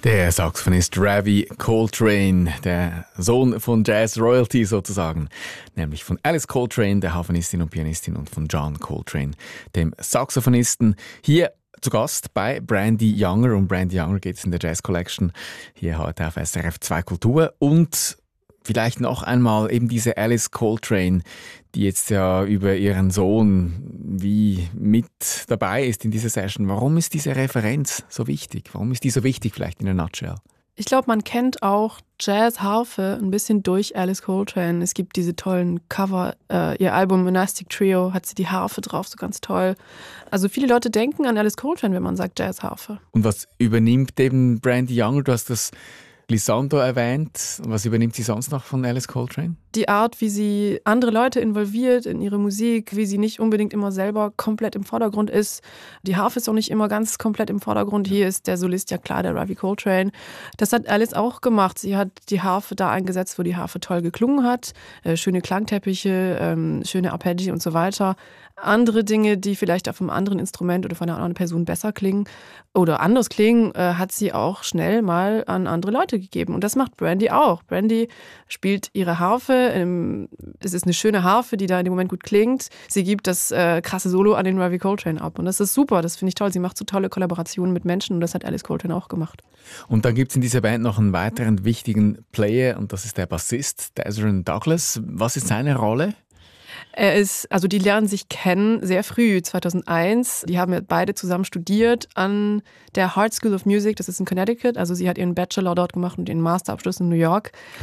Der Saxophonist Ravi Coltrane, der Sohn von Jazz Royalty sozusagen, nämlich von Alice Coltrane, der Harfenistin und Pianistin, und von John Coltrane, dem Saxophonisten, hier zu Gast bei Brandy Younger. Um Brandy Younger geht es in der Jazz Collection hier heute auf SRF 2 Kultur. Und vielleicht noch einmal eben diese Alice Coltrane, die jetzt ja über ihren Sohn wie mit dabei ist in dieser Session. Warum ist diese Referenz so wichtig? Warum ist die so wichtig, vielleicht in a nutshell? Ich glaube, man kennt auch Jazz-Harfe ein bisschen durch Alice Coltrane. Es gibt diese tollen Cover. Ihr Album Monastic Trio hat sie die Harfe drauf, so ganz toll. Also viele Leute denken an Alice Coltrane, wenn man sagt Jazz-Harfe. Und was übernimmt eben Brandy Younger? Du hast das Glissando erwähnt. Was übernimmt sie sonst noch von Alice Coltrane? Die Art, wie sie andere Leute involviert in ihre Musik, wie sie nicht unbedingt immer selber komplett im Vordergrund ist. Die Harfe ist auch nicht immer ganz komplett im Vordergrund. Hier ist der Solist ja klar, der Ravi Coltrane. Das hat Alice auch gemacht. Sie hat die Harfe da eingesetzt, wo die Harfe toll geklungen hat. Schöne Klangteppiche, schöne Arpeggi und so weiter. Andere Dinge, die vielleicht auf einem anderen Instrument oder von einer anderen Person besser klingen oder anders klingen, hat sie auch schnell mal an andere Leute gegeben. Und das macht Brandy auch. Brandy spielt ihre Harfe. Es ist eine schöne Harfe, die da in dem Moment gut klingt. Sie gibt das krasse Solo an den Ravi Coltrane ab. Und das ist super, das finde ich toll. Sie macht so tolle Kollaborationen mit Menschen und das hat Alice Coltrane auch gemacht. Und dann gibt es in dieser Band noch einen weiteren wichtigen Player und das ist der Bassist Desron Douglas. Was ist seine Rolle? Die lernen sich kennen sehr früh, 2001. Die haben ja beide zusammen studiert an der Hart School of Music, das ist in Connecticut. Also sie hat ihren Bachelor dort gemacht und ihren Masterabschluss in New York.